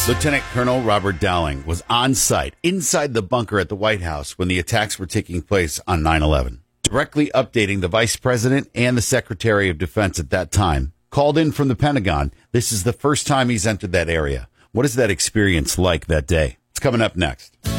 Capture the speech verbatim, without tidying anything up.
Lieutenant Colonel Robert Dowling was on site inside the bunker at the White House when the attacks were taking place on nine eleven. Directly updating the Vice President and the Secretary of Defense at that time, called in from the Pentagon, this is the first time he's entered that area. What is that experience like that day? It's coming up next.